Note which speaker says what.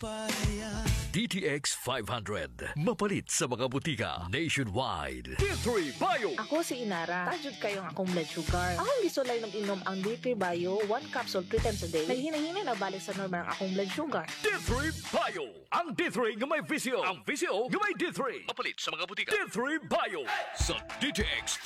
Speaker 1: DTX 500. Mapalit sa mga butika nationwide. D3 Bio.
Speaker 2: Ako si Inara. Tajud kayong akong blood sugar. Akong gisulay mag-inom ang D3 Bio 1 capsule 3 times a day. May hinahinay na balik sa normal ang akong blood sugar.
Speaker 1: D3 Bio. Ang D3 nga may visyo. Ang visyo nga may D3. Mapalit sa mga butika. D3 Bio. Sa DTX